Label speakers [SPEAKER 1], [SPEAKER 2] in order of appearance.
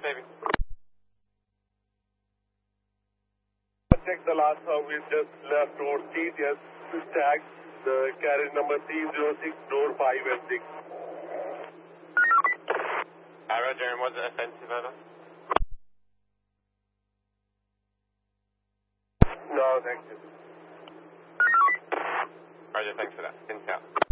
[SPEAKER 1] Navy.
[SPEAKER 2] Check the last service just left road TTS tag, the carriage number C06, door 5 and 6.
[SPEAKER 1] Roger, and was it offensive over?
[SPEAKER 2] No, thank you.
[SPEAKER 1] Roger, thanks for that. Intel.